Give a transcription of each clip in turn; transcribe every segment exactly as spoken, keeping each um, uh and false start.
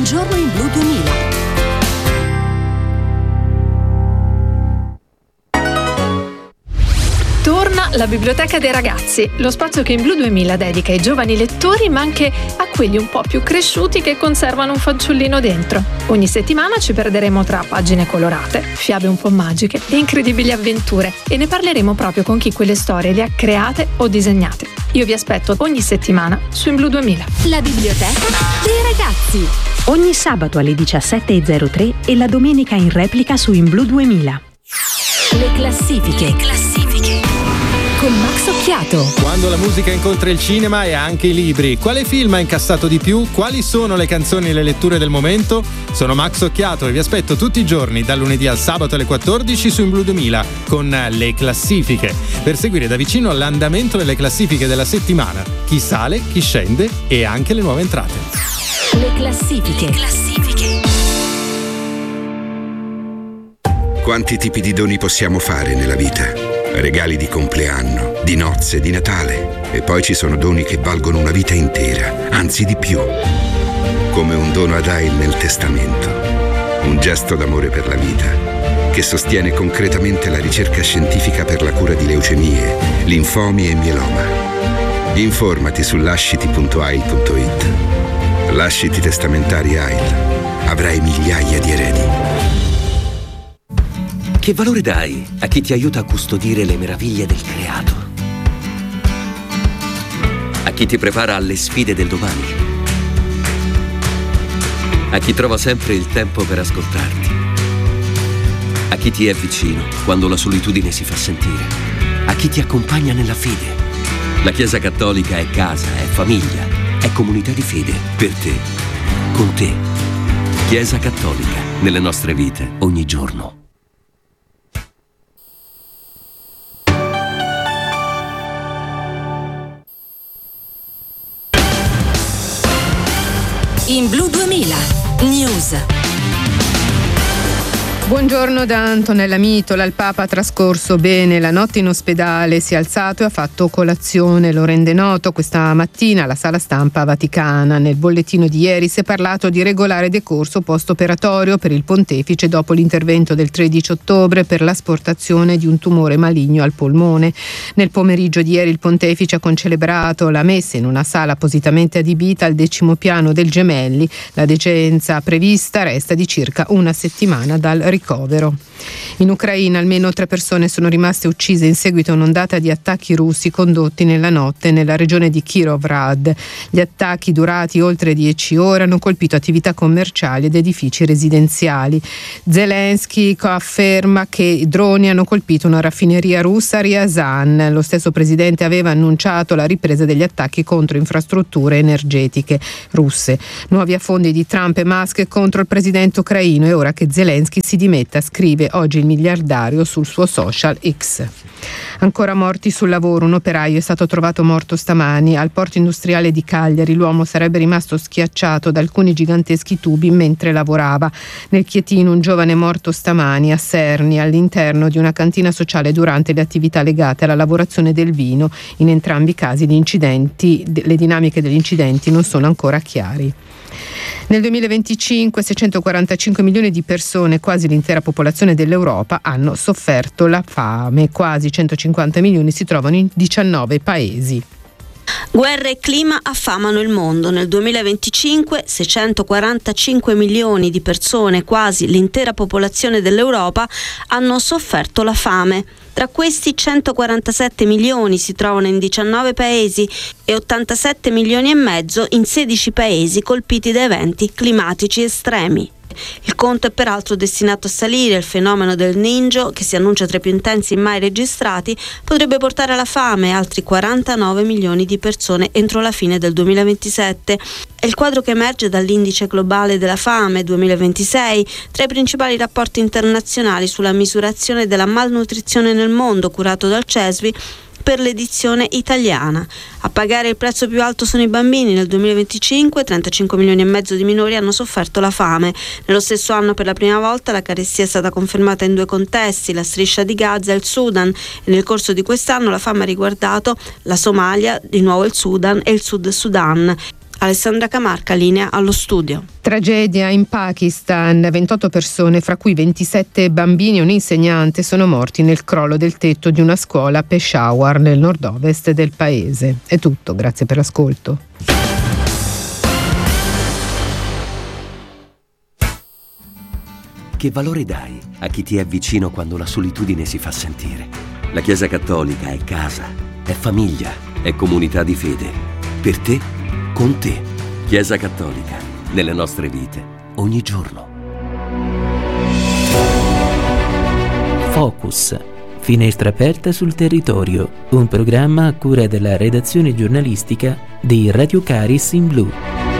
giorno in Blu duemila. Torna la Biblioteca dei Ragazzi, lo spazio che in Blu duemila dedica ai giovani lettori ma anche a quelli un po' più cresciuti che conservano un fanciullino dentro. Ogni settimana ci perderemo tra pagine colorate, fiabe un po' magiche e incredibili avventure e ne parleremo proprio con chi quelle storie le ha create o disegnate. Io vi aspetto ogni settimana su in Blu duemila. La Biblioteca dei Ragazzi. Ogni sabato alle diciassette e zero tre e la domenica in replica su in Blu duemila. Le classifiche. Le classifiche. Con Max Occhiato. Quando la musica incontra il cinema e anche i libri, quale film ha incassato di più? Quali sono le canzoni e le letture del momento? Sono Max Occhiato e vi aspetto tutti i giorni dal lunedì al sabato alle quattordici su in Blu duemila con le classifiche, per seguire da vicino l'andamento delle classifiche della settimana, chi sale, chi scende e anche le nuove entrate. Le classifiche. Le classifiche. Quanti tipi di doni possiamo fare nella vita? Regali di compleanno, di nozze, di Natale. E poi ci sono doni che valgono una vita intera, anzi di più. Come un dono ad Ail nel testamento. Un gesto d'amore per la vita, che sostiene concretamente la ricerca scientifica per la cura di leucemie, linfomi e mieloma. Informati su lasciti punto ail punto it. Lasciti testamentari Ail. Avrai migliaia di eredi. Che valore dai a chi ti aiuta a custodire le meraviglie del creato? A chi ti prepara alle sfide del domani? A chi trova sempre il tempo per ascoltarti? A chi ti è vicino quando la solitudine si fa sentire? A chi ti accompagna nella fede? La Chiesa Cattolica è casa, è famiglia, è comunità di fede per te, con te. Chiesa Cattolica, nelle nostre vite, ogni giorno. In Blu duemila News. Buongiorno da Antonella Mitola. Il Papa ha trascorso bene la notte in ospedale, si è alzato e ha fatto colazione, lo rende noto questa mattina alla sala stampa vaticana. Nel bollettino di ieri si è parlato di regolare decorso post-operatorio per il pontefice dopo l'intervento del tredici ottobre per l'asportazione di un tumore maligno al polmone. Nel pomeriggio di ieri il pontefice ha concelebrato la messa in una sala appositamente adibita al decimo piano del Gemelli. La decenza prevista resta di circa una settimana dal ricovero. In Ucraina almeno tre persone sono rimaste uccise in seguito a un'ondata di attacchi russi condotti nella notte nella regione di Kirovrad. Gli attacchi durati oltre dieci ore hanno colpito attività commerciali ed edifici residenziali. Zelensky afferma che i droni hanno colpito una raffineria russa a Ryazan. Lo stesso presidente aveva annunciato la ripresa degli attacchi contro infrastrutture energetiche russe. Nuovi affondi di Trump e Musk contro il presidente ucraino è ora che Zelensky si dimetta, scrive oggi il miliardario sul suo social X. Ancora morti sul lavoro, un operaio è stato trovato morto stamani al porto industriale di Cagliari. L'uomo sarebbe rimasto schiacciato da alcuni giganteschi tubi mentre lavorava. Nel Chietino un giovane morto stamani a Serni all'interno di una cantina sociale durante le attività legate alla lavorazione del vino. In entrambi i casi gli incidenti, le dinamiche degli incidenti non sono ancora chiari. Nel duemilaventicinque seicentoquarantacinque milioni di persone, quasi l'intera popolazione dell'Europa, hanno sofferto la fame. Quasi centocinquanta milioni si trovano in diciannove paesi. Guerra e clima affamano il mondo. Nel duemilaventicinque seicentoquarantacinque milioni di persone, quasi l'intera popolazione dell'Europa, hanno sofferto la fame. Tra questi centoquarantasette milioni si trovano in diciannove paesi e ottantasette milioni e mezzo in sedici paesi colpiti da eventi climatici estremi. Il conto è peraltro destinato a salire. Il fenomeno del Niño, che si annuncia tra i più intensi mai registrati, potrebbe portare alla fame altri quarantanove milioni di persone entro la fine del duemilaventisette. È il quadro che emerge dall'Indice globale della fame duemilaventisei, tra i principali rapporti internazionali sulla misurazione della malnutrizione nel mondo, curato dal CESVI per l'edizione italiana. A pagare il prezzo più alto sono i bambini. Nel duemilaventicinque trentacinque milioni e mezzo di minori hanno sofferto la fame. Nello stesso anno per la prima volta la carestia è stata confermata in due contesti, la striscia di Gaza e il Sudan, e nel corso di quest'anno la fame ha riguardato la Somalia, di nuovo il Sudan e il Sud Sudan. Alessandra Camarca, linea allo studio. Tragedia in Pakistan, ventotto persone, fra cui ventisette bambini e un insegnante, sono morti nel crollo del tetto di una scuola a Peshawar, nel nord-ovest del paese. È tutto, grazie per l'ascolto. Che valore dai a chi ti è vicino quando la solitudine si fa sentire? La Chiesa Cattolica è casa, è famiglia, è comunità di fede. Per te, con te. Chiesa Cattolica, nelle nostre vite, ogni giorno. Focus. Finestra aperta sul territorio. Un programma a cura della redazione giornalistica di Radio Caris in Blu.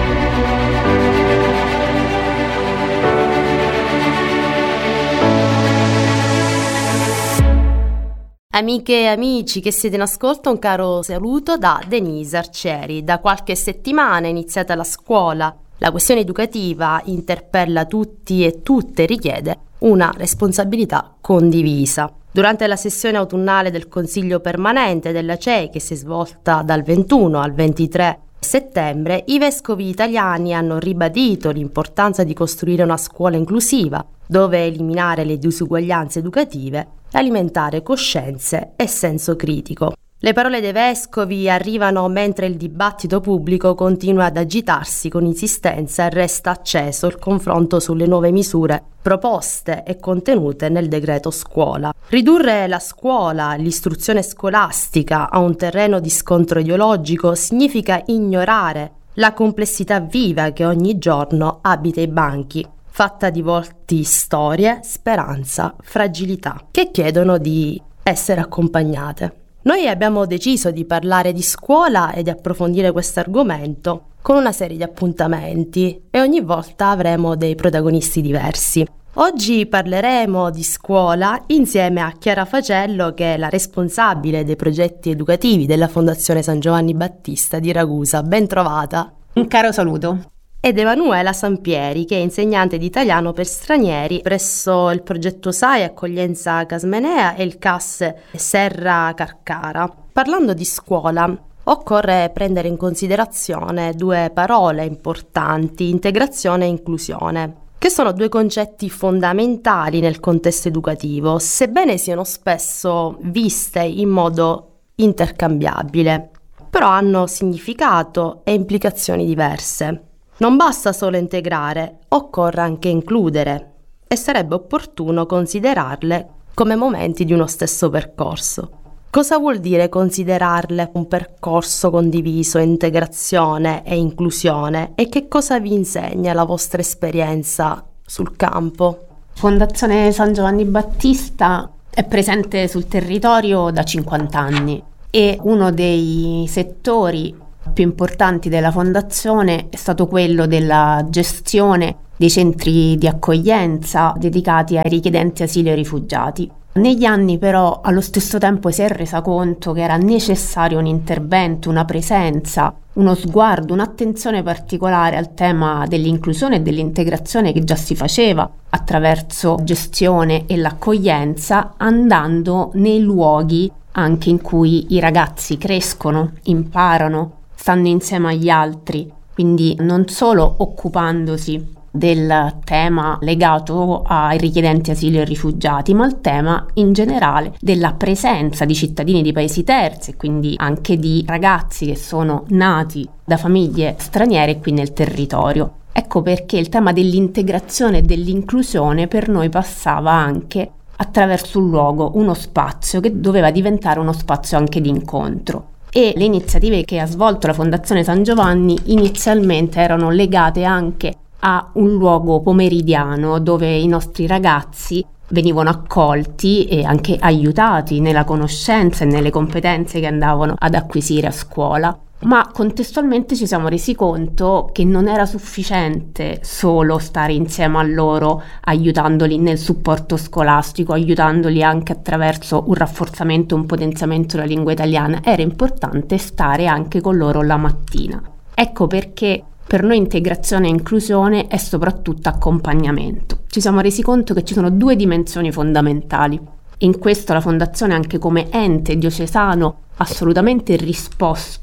Amiche e amici che siete in ascolto, un caro saluto da Denise Arcieri. Da qualche settimana è iniziata la scuola. La questione educativa interpella tutti e tutte e richiede una responsabilità condivisa. Durante la sessione autunnale del Consiglio permanente della C E I, che si è svolta dal ventuno al ventitré settembre, i vescovi italiani hanno ribadito l'importanza di costruire una scuola inclusiva, dove eliminare le disuguaglianze educative e alimentare coscienze e senso critico. Le parole dei vescovi arrivano mentre il dibattito pubblico continua ad agitarsi con insistenza e resta acceso il confronto sulle nuove misure proposte e contenute nel decreto scuola. Ridurre la scuola, l'istruzione scolastica a un terreno di scontro ideologico significa ignorare la complessità viva che ogni giorno abita i banchi, fatta di volti, storie, speranza, fragilità, che chiedono di essere accompagnate. Noi abbiamo deciso di parlare di scuola e di approfondire questo argomento con una serie di appuntamenti e ogni volta avremo dei protagonisti diversi. Oggi parleremo di scuola insieme a Chiara Facello, che è la responsabile dei progetti educativi della Fondazione San Giovanni Battista di Ragusa. Ben trovata. Un caro saluto. Ed Emanuela Sampieri, che è insegnante di italiano per stranieri presso il progetto S A I Accoglienza Casmenea e il C A S Serra Carcara. Parlando di scuola, occorre prendere in considerazione due parole importanti: integrazione e inclusione, che sono due concetti fondamentali nel contesto educativo, sebbene siano spesso viste in modo intercambiabile, però hanno significato e implicazioni diverse. Non basta solo integrare, occorre anche includere e sarebbe opportuno considerarle come momenti di uno stesso percorso. Cosa vuol dire considerarle un percorso condiviso, integrazione e inclusione, e che cosa vi insegna la vostra esperienza sul campo? Fondazione San Giovanni Battista è presente sul territorio da cinquanta anni e uno dei settori più importanti della fondazione è stato quello della gestione dei centri di accoglienza dedicati ai richiedenti asilo e rifugiati. Negli anni però allo stesso tempo si è resa conto che era necessario un intervento, una presenza, uno sguardo, un'attenzione particolare al tema dell'inclusione e dell'integrazione che già si faceva attraverso gestione e l'accoglienza, andando nei luoghi anche in cui i ragazzi crescono, imparano, stanno insieme agli altri, quindi non solo occupandosi del tema legato ai richiedenti asilo e rifugiati, ma il tema in generale della presenza di cittadini di paesi terzi, quindi anche di ragazzi che sono nati da famiglie straniere qui nel territorio. Ecco perché il tema dell'integrazione e dell'inclusione per noi passava anche attraverso un luogo, uno spazio che doveva diventare uno spazio anche di incontro. E le iniziative che ha svolto la Fondazione San Giovanni inizialmente erano legate anche a un luogo pomeridiano dove i nostri ragazzi venivano accolti e anche aiutati nella conoscenza e nelle competenze che andavano ad acquisire a scuola. Ma contestualmente ci siamo resi conto che non era sufficiente solo stare insieme a loro, aiutandoli nel supporto scolastico, aiutandoli anche attraverso un rafforzamento, un potenziamento della lingua italiana. Era importante stare anche con loro la mattina. Ecco perché per noi integrazione e inclusione è soprattutto accompagnamento. Ci siamo resi conto che ci sono due dimensioni fondamentali. In questo la Fondazione, anche come ente diocesano, ha assolutamente risposto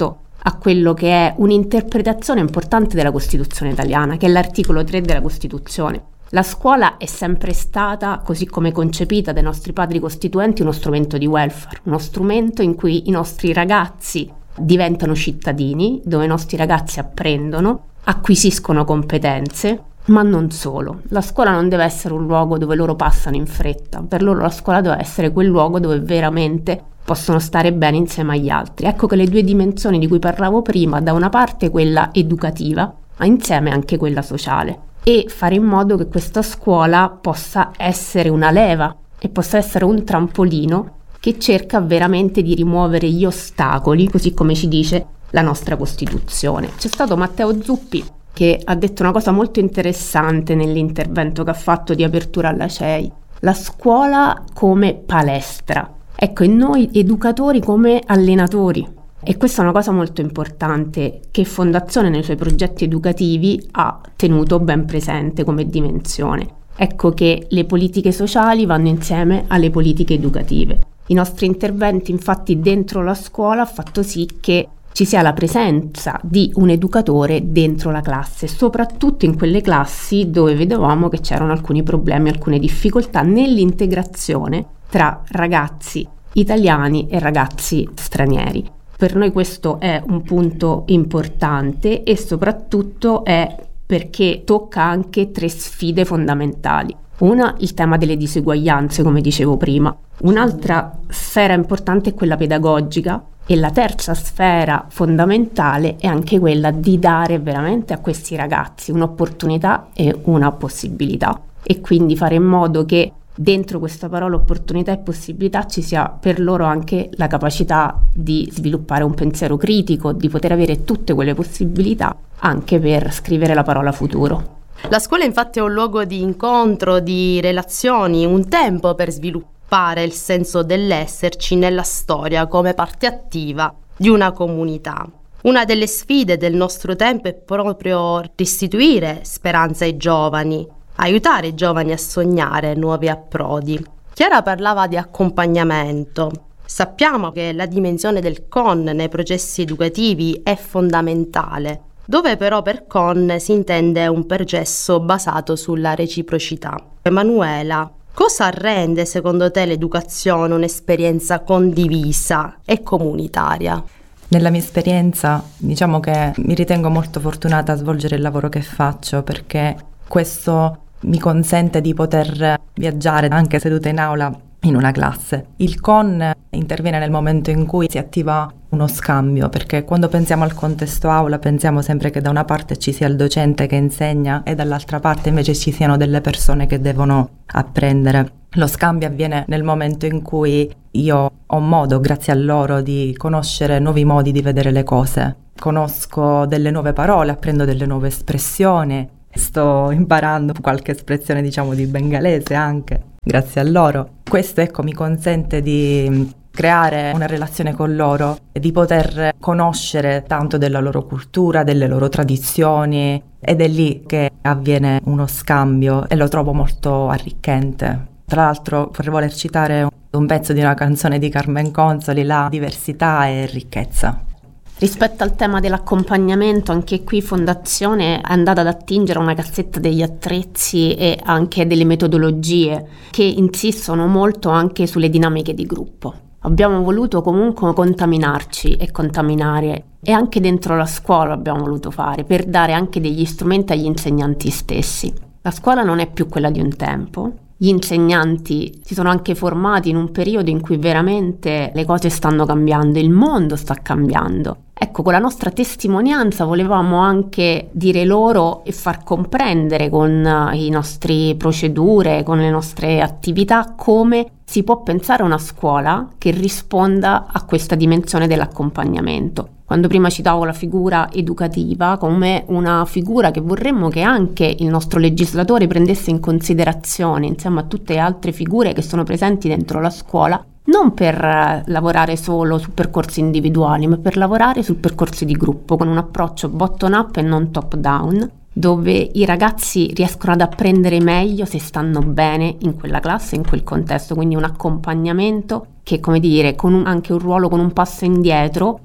a quello che è un'interpretazione importante della Costituzione italiana, che è l'articolo tre della Costituzione. La scuola è sempre stata, così come concepita dai nostri padri costituenti, uno strumento di welfare, uno strumento in cui i nostri ragazzi diventano cittadini, dove i nostri ragazzi apprendono, acquisiscono competenze, ma non solo. La scuola non deve essere un luogo dove loro passano in fretta, per loro la scuola deve essere quel luogo dove veramente possono stare bene insieme agli altri. Ecco che le due dimensioni di cui parlavo prima, da una parte quella educativa, ma insieme anche quella sociale, e fare in modo che questa scuola possa essere una leva e possa essere un trampolino che cerca veramente di rimuovere gli ostacoli, così come ci dice la nostra Costituzione. C'è stato Matteo Zuppi che ha detto una cosa molto interessante nell'intervento che ha fatto di apertura alla C E I: la scuola come palestra. Ecco, e noi educatori come allenatori. E questa è una cosa molto importante che Fondazione nei suoi progetti educativi ha tenuto ben presente come dimensione. Ecco che le politiche sociali vanno insieme alle politiche educative. I nostri interventi infatti dentro la scuola ha fatto sì che ci sia la presenza di un educatore dentro la classe, soprattutto in quelle classi dove vedevamo che c'erano alcuni problemi, alcune difficoltà nell'integrazione tra ragazzi italiani e ragazzi stranieri. Per noi questo è un punto importante e soprattutto è perché tocca anche tre sfide fondamentali. Una, il tema delle diseguaglianze, come dicevo prima. Un'altra sfera importante è quella pedagogica e la terza sfera fondamentale è anche quella di dare veramente a questi ragazzi un'opportunità e una possibilità, e quindi fare in modo che dentro questa parola opportunità e possibilità ci sia per loro anche la capacità di sviluppare un pensiero critico, di poter avere tutte quelle possibilità anche per scrivere la parola futuro. La scuola infatti è un luogo di incontro, di relazioni, un tempo per sviluppare il senso dell'esserci nella storia come parte attiva di una comunità. Una delle sfide del nostro tempo è proprio restituire speranza ai giovani, aiutare i giovani a sognare nuovi approdi. Chiara parlava di accompagnamento. Sappiamo che la dimensione del C O N nei processi educativi è fondamentale, dove però per C O N si intende un processo basato sulla reciprocità. Emanuela, cosa rende secondo te l'educazione un'esperienza condivisa e comunitaria? Nella mia esperienza, diciamo che mi ritengo molto fortunata a svolgere il lavoro che faccio, perché questo mi consente di poter viaggiare anche seduta in aula in una classe. Il C O N interviene nel momento in cui si attiva uno scambio, perché quando pensiamo al contesto aula pensiamo sempre che da una parte ci sia il docente che insegna e dall'altra parte invece ci siano delle persone che devono apprendere. Lo scambio avviene nel momento in cui io ho modo, grazie a loro, di conoscere nuovi modi di vedere le cose. Conosco delle nuove parole, apprendo delle nuove espressioni. Sto imparando qualche espressione, diciamo, di bengalese anche, grazie a loro. Questo, ecco, mi consente di creare una relazione con loro e di poter conoscere tanto della loro cultura, delle loro tradizioni, ed è lì che avviene uno scambio e lo trovo molto arricchente. Tra l'altro vorrei voler citare un pezzo di una canzone di Carmen Consoli, La diversità è ricchezza. Rispetto al tema dell'accompagnamento, anche qui Fondazione è andata ad attingere una cassetta degli attrezzi e anche delle metodologie che insistono molto anche sulle dinamiche di gruppo. Abbiamo voluto comunque contaminarci e contaminare, e anche dentro la scuola abbiamo voluto fare, per dare anche degli strumenti agli insegnanti stessi. La scuola non è più quella di un tempo. Gli insegnanti si sono anche formati in un periodo in cui veramente le cose stanno cambiando, il mondo sta cambiando. Ecco, con la nostra testimonianza volevamo anche dire loro e far comprendere con i nostri procedure, con le nostre attività, come si può pensare a una scuola che risponda a questa dimensione dell'accompagnamento. Quando prima citavo la figura educativa come una figura che vorremmo che anche il nostro legislatore prendesse in considerazione insieme a tutte le altre figure che sono presenti dentro la scuola, non per lavorare solo su percorsi individuali, ma per lavorare su percorsi di gruppo con un approccio bottom up e non top down, dove i ragazzi riescono ad apprendere meglio se stanno bene in quella classe, in quel contesto, quindi un accompagnamento che, come dire, con un, anche un ruolo con un passo indietro,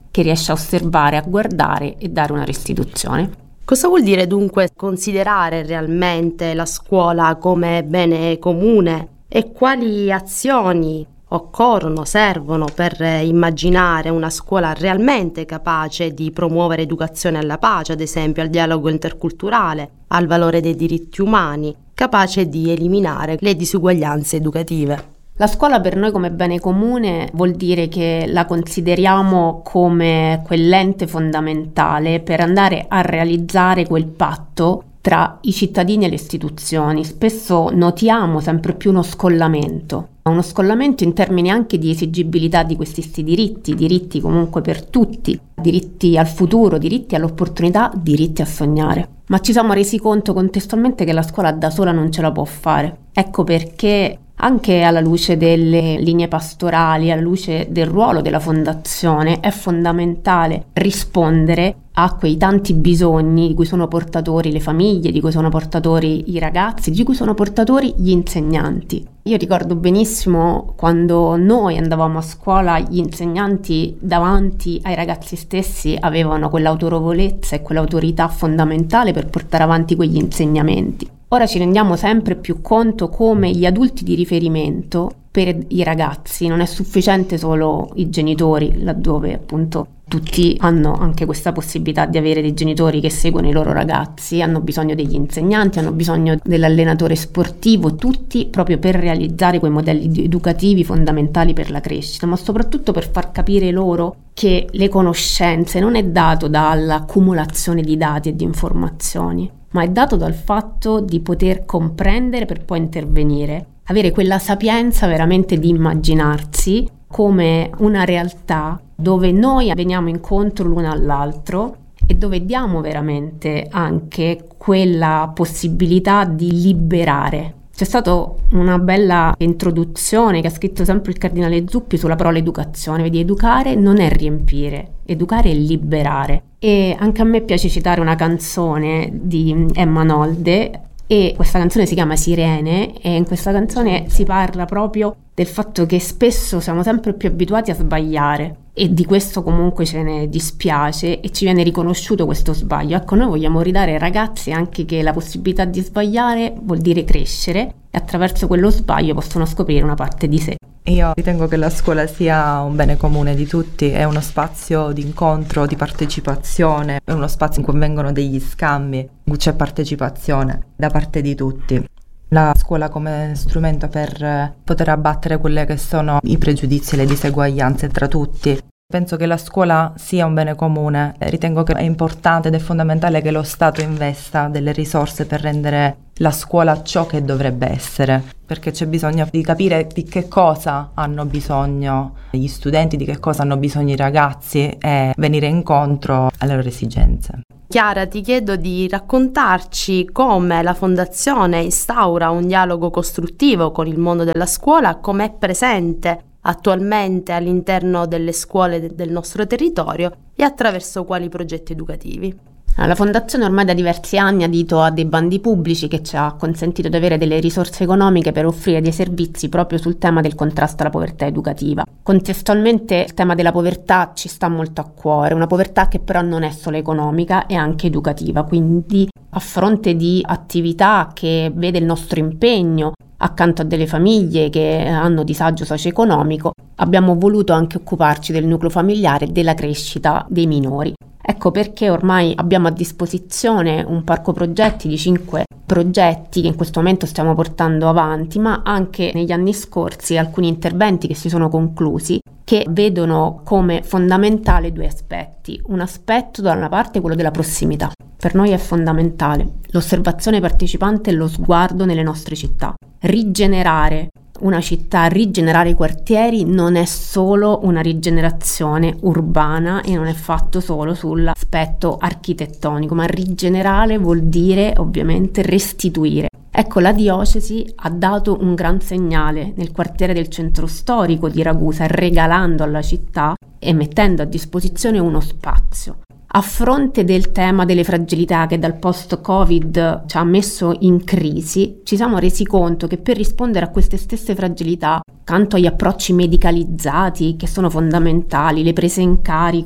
che riesce a osservare, a guardare e dare una restituzione. Cosa vuol dire dunque considerare realmente la scuola come bene comune e quali azioni occorrono, servono per immaginare una scuola realmente capace di promuovere educazione alla pace, ad esempio al dialogo interculturale, al valore dei diritti umani, capace di eliminare le disuguaglianze educative? La scuola per noi come bene comune vuol dire che la consideriamo come quell'ente fondamentale per andare a realizzare quel patto tra i cittadini e le istituzioni. Spesso notiamo sempre più uno scollamento, uno scollamento in termini anche di esigibilità di questi diritti, diritti comunque per tutti, diritti al futuro, diritti all'opportunità, diritti a sognare. Ma ci siamo resi conto contestualmente che la scuola da sola non ce la può fare. Ecco perché anche alla luce delle linee pastorali, alla luce del ruolo della fondazione, è fondamentale rispondere a quei tanti bisogni di cui sono portatori le famiglie, di cui sono portatori i ragazzi, di cui sono portatori gli insegnanti. Io ricordo benissimo quando noi andavamo a scuola, gli insegnanti davanti ai ragazzi stessi avevano quell'autorevolezza e quell'autorità fondamentale per portare avanti quegli insegnamenti. Ora ci rendiamo sempre più conto come gli adulti di riferimento per i ragazzi non è sufficiente solo i genitori, laddove appunto tutti hanno anche questa possibilità di avere dei genitori che seguono i loro ragazzi, hanno bisogno degli insegnanti, hanno bisogno dell'allenatore sportivo, tutti proprio per realizzare quei modelli educativi fondamentali per la crescita, ma soprattutto per far capire loro che le conoscenze non è dato dall'accumulazione di dati e di informazioni, ma è dato dal fatto di poter comprendere per poi intervenire, avere quella sapienza veramente di immaginarsi come una realtà dove noi veniamo incontro l'uno all'altro e dove diamo veramente anche quella possibilità di liberare. C'è stata una bella introduzione che ha scritto sempre il cardinale Zuppi sulla parola educazione, vedi, educare non è riempire, educare è liberare. E anche a me piace citare una canzone di Emma Nolde, e questa canzone si chiama Sirene, e in questa canzone si parla proprio del fatto che spesso siamo sempre più abituati a sbagliare e di questo comunque ce ne dispiace e ci viene riconosciuto questo sbaglio. Ecco, noi vogliamo ridare ai ragazzi anche che la possibilità di sbagliare vuol dire crescere e attraverso quello sbaglio possono scoprire una parte di sé. Io ritengo che la scuola sia un bene comune di tutti, è uno spazio di incontro, di partecipazione, è uno spazio in cui avvengono degli scambi, in cui c'è partecipazione da parte di tutti. La scuola come strumento per poter abbattere quelle che sono i pregiudizi e le diseguaglianze tra tutti. Penso che la scuola sia un bene comune, ritengo che è importante ed è fondamentale che lo Stato investa delle risorse per rendere la scuola ciò che dovrebbe essere, perché c'è bisogno di capire di che cosa hanno bisogno gli studenti, di che cosa hanno bisogno i ragazzi e venire incontro alle loro esigenze. Chiara, ti chiedo di raccontarci come la Fondazione instaura un dialogo costruttivo con il mondo della scuola, come è presente attualmente all'interno delle scuole del nostro territorio e attraverso quali progetti educativi. La Fondazione ormai da diversi anni ha adito a dei bandi pubblici che ci ha consentito di avere delle risorse economiche per offrire dei servizi proprio sul tema del contrasto alla povertà educativa. Contestualmente il tema della povertà ci sta molto a cuore, una povertà che però non è solo economica, è anche educativa, quindi a fronte di attività che vede il nostro impegno accanto a delle famiglie che hanno disagio socio-economico, abbiamo voluto anche occuparci del nucleo familiare e della crescita dei minori. Ecco perché ormai abbiamo a disposizione un parco progetti di cinque progetti che in questo momento stiamo portando avanti, ma anche negli anni scorsi alcuni interventi che si sono conclusi che vedono come fondamentale due aspetti. Un aspetto da una parte quello della prossimità. Per noi è fondamentale l'osservazione partecipante e lo sguardo nelle nostre città. Rigenerare una città, rigenerare i quartieri non è solo una rigenerazione urbana e non è fatto solo sull'aspetto architettonico, ma rigenerare vuol dire ovviamente restituire. Ecco, la diocesi ha dato un gran segnale nel quartiere del centro storico di Ragusa, regalando alla città e mettendo a disposizione uno spazio. A fronte del tema delle fragilità che dal post-Covid ci ha messo in crisi, ci siamo resi conto che per rispondere a queste stesse fragilità, accanto agli approcci medicalizzati che sono fondamentali, le prese in carico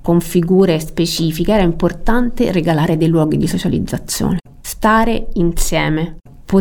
con figure specifiche, era importante regalare dei luoghi di socializzazione, stare insieme,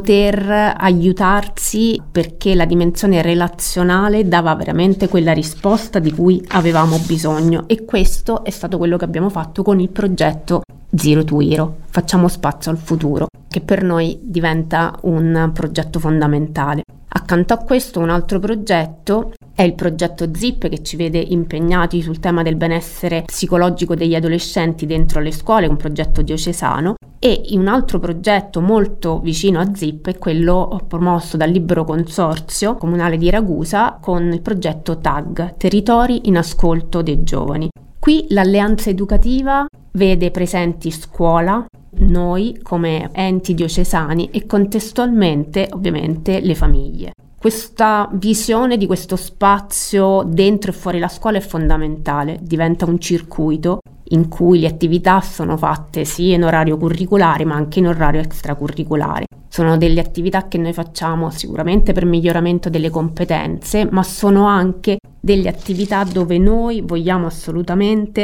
poter aiutarsi, perché la dimensione relazionale dava veramente quella risposta di cui avevamo bisogno, e questo è stato quello che abbiamo fatto con il progetto Zero to Hero, facciamo spazio al futuro, che per noi diventa un progetto fondamentale. Accanto a questo un altro progetto è il progetto ZIP, che ci vede impegnati sul tema del benessere psicologico degli adolescenti dentro le scuole, un progetto diocesano, e un altro progetto molto vicino a ZIP è quello promosso dal Libero Consorzio Comunale di Ragusa con il progetto TAG, Territori in Ascolto dei Giovani. Qui l'alleanza educativa vede presenti scuola, noi come enti diocesani e contestualmente ovviamente le famiglie. Questa visione di questo spazio dentro e fuori la scuola è fondamentale, diventa un circuito in cui le attività sono fatte sia in orario curriculare ma anche in orario extracurriculare. Sono delle attività che noi facciamo sicuramente per miglioramento delle competenze, ma sono anche delle attività dove noi vogliamo assolutamente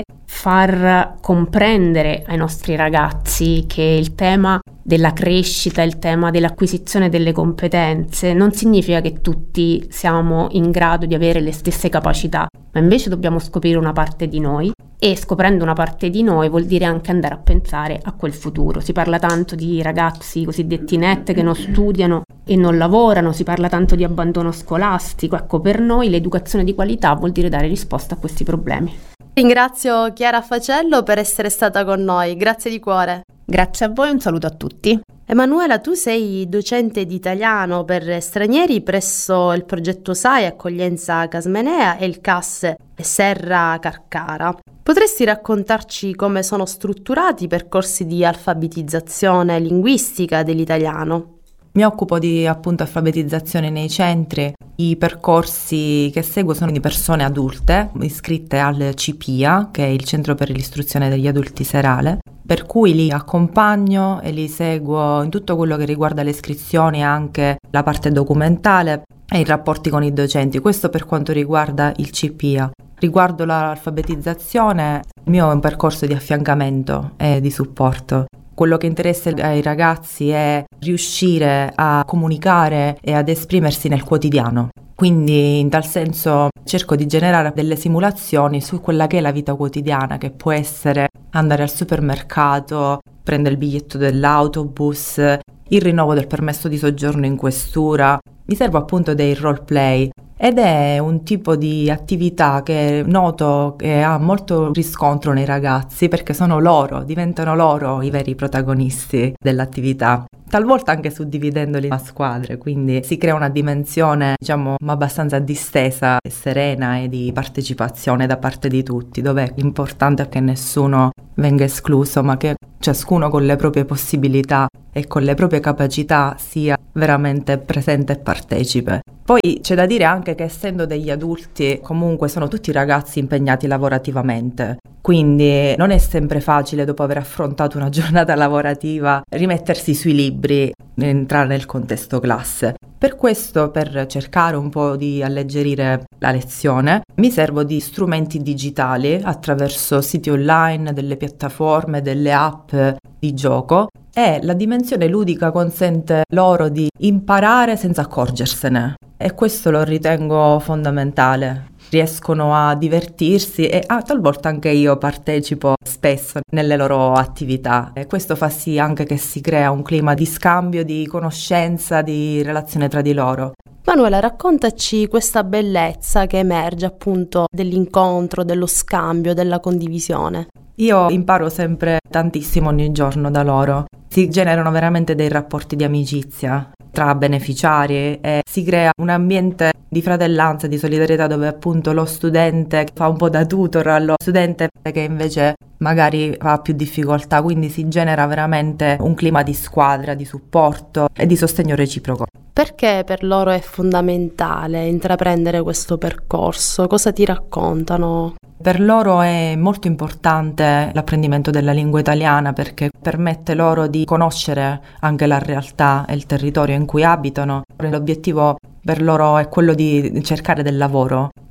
far comprendere ai nostri ragazzi che il tema della crescita, il tema dell'acquisizione delle competenze non significa che tutti siamo in grado di avere le stesse capacità, ma invece dobbiamo scoprire una parte di noi, e scoprendo una parte di noi vuol dire anche andare a pensare a quel futuro. Si parla tanto di ragazzi cosiddetti net che non studiano e non lavorano, si parla tanto di abbandono scolastico. Ecco, per noi l'educazione di qualità vuol dire dare risposta a questi problemi. Ringrazio Chiara Facello per essere stata con noi, grazie di cuore. Grazie a voi, un saluto a tutti. Emanuela, tu sei docente di italiano per stranieri presso il progetto S A I Accoglienza Casmenea e il C A S Serra Carcara. Potresti raccontarci come sono strutturati i percorsi di alfabetizzazione linguistica dell'italiano? Mi occupo di appunto alfabetizzazione nei centri. I percorsi che seguo sono di persone adulte iscritte al C P I A, che è il Centro per l'Istruzione degli Adulti Serale, per cui li accompagno e li seguo in tutto quello che riguarda le iscrizioni, anche la parte documentale e i rapporti con i docenti. Questo per quanto riguarda il C P I A. Riguardo l'alfabetizzazione, il mio è un percorso di affiancamento e di supporto. Quello che interessa ai ragazzi è riuscire a comunicare e ad esprimersi nel quotidiano. Quindi in tal senso cerco di generare delle simulazioni su quella che è la vita quotidiana, che può essere andare al supermercato, prendere il biglietto dell'autobus, il rinnovo del permesso di soggiorno in questura. Mi servo appunto dei role play. Ed è un tipo di attività che noto che ha molto riscontro nei ragazzi, perché sono loro, diventano loro i veri protagonisti dell'attività, talvolta anche suddividendoli a squadre, quindi si crea una dimensione, diciamo, abbastanza distesa e serena e di partecipazione da parte di tutti, dove l'importante è che nessuno venga escluso, ma che ciascuno con le proprie possibilità e con le proprie capacità sia veramente presente e partecipe. Poi c'è da dire anche che essendo degli adulti comunque sono tutti ragazzi impegnati lavorativamente, quindi non è sempre facile dopo aver affrontato una giornata lavorativa rimettersi sui libri e entrare nel contesto classe. Per questo, per cercare un po' di alleggerire la lezione, mi servo di strumenti digitali attraverso siti online, delle piattaforme, delle app di gioco, e la dimensione ludica consente loro di imparare senza accorgersene, e questo lo ritengo fondamentale. Riescono a divertirsi e ah, talvolta anche io partecipo spesso nelle loro attività, e questo fa sì anche che si crea un clima di scambio, di conoscenza, di relazione tra di loro. Manuela, raccontaci questa bellezza che emerge appunto dell'incontro, dello scambio, della condivisione. Io imparo sempre tantissimo ogni giorno da loro. Si generano veramente dei rapporti di amicizia tra beneficiari e si crea un ambiente di fratellanza, di solidarietà, dove appunto lo studente fa un po' da tutor allo studente che invece magari ha più difficoltà, quindi si genera veramente un clima di squadra, di supporto e di sostegno reciproco. Perché per loro è fondamentale intraprendere questo percorso? Cosa ti raccontano? Per loro è molto importante l'apprendimento della lingua italiana, perché permette loro di conoscere anche la realtà e il territorio in cui abitano. L'obiettivo per loro è quello di cercare del lavoro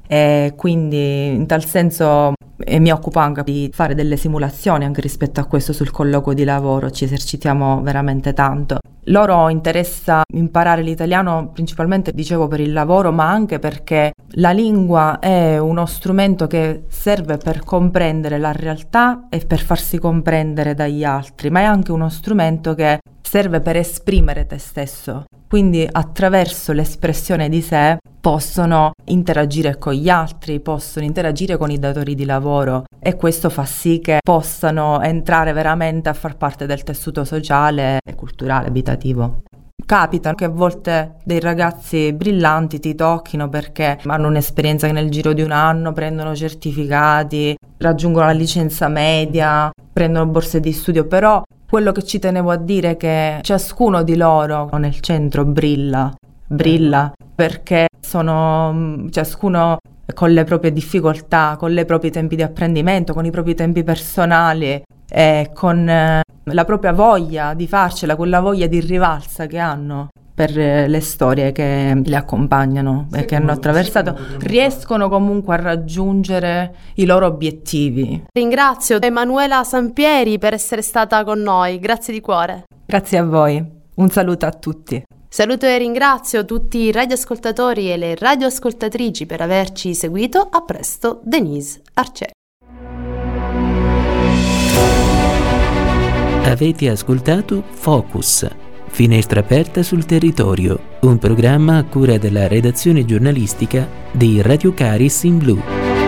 e quindi in tal senso e mi occupo anche di fare delle simulazioni anche rispetto a questo sul colloquio di lavoro, ci esercitiamo veramente tanto. Loro interessa imparare l'italiano principalmente, dicevo, per il lavoro, ma anche perché la lingua è uno strumento che serve per comprendere la realtà e per farsi comprendere dagli altri, ma è anche uno strumento che serve per esprimere te stesso. Quindi attraverso l'espressione di sé possono interagire con gli altri, possono interagire con i datori di lavoro e questo fa sì che possano entrare veramente a far parte del tessuto sociale e culturale abitativo. Capita che a volte dei ragazzi brillanti ti tocchino perché hanno un'esperienza che nel giro di un anno prendono certificati, raggiungono la licenza media, prendono borse di studio, però quello che ci tenevo a dire è che ciascuno di loro nel centro brilla, brilla perché sono ciascuno con le proprie difficoltà, con i propri tempi di apprendimento, con i propri tempi personali e con eh, la propria voglia di farcela, quella voglia di rivalsa che hanno per eh, le storie che li accompagnano e che hanno attraversato, riescono comunque a raggiungere i loro obiettivi. Ringrazio Emanuela Sampieri per essere stata con noi, grazie di cuore. Grazie a voi, un saluto a tutti. Saluto e ringrazio tutti i radioascoltatori e le radioascoltatrici per averci seguito. A presto, Denise Arcieri. Avete ascoltato Focus, finestra aperta sul territorio, un programma a cura della redazione giornalistica di Radio Caris in Blu.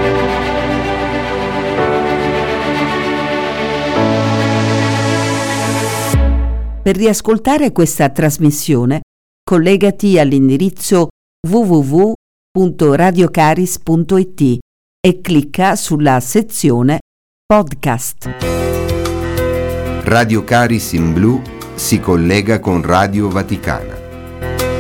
Per riascoltare questa trasmissione, collegati all'indirizzo w w w punto radiocaris punto i t e clicca sulla sezione Podcast. Radio Caris in Blu si collega con Radio Vaticana.